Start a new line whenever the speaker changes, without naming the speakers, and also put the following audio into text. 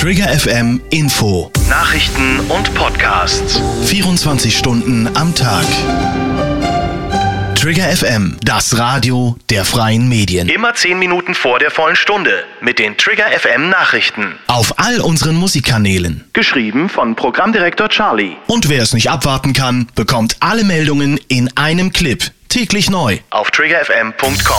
Trigger FM Info.
Nachrichten und Podcasts.
24 Stunden am Tag. Trigger FM, das Radio der freien Medien.
Immer 10 Minuten vor der vollen Stunde mit den Trigger FM Nachrichten.
Auf all unseren Musikkanälen.
Geschrieben von Programmdirektor Charlie.
Und wer es nicht abwarten kann, bekommt alle Meldungen in einem Clip. Täglich neu.
Auf triggerfm.com.